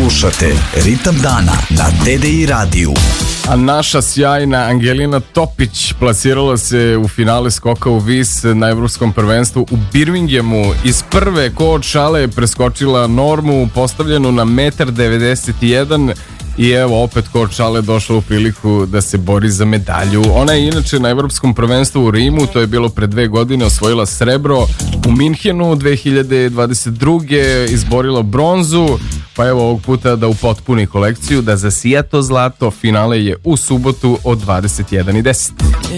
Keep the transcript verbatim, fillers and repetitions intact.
Slušate Ritam dana na T D I radiju. A naša sjajna Angelina Topić plasirala se u finale skoka u vis na evropskom prvenstvu u Birminghamu. Iz prve ko od šale je preskočila normu postavljenu na jedan devedeset jedan i evo opet ko od šale došla u priliku da se bori za medalju. Ona je inače na evropskom prvenstvu u Rimu, to je bilo pre dve godine, osvojila srebro. U Minhenu dve hiljade dvadeset druge izborila bronzu. Pa evo ovog puta da upotpuni kolekciju, da zasija to zlato. Finale je u subotu od dvadeset jedan i deset.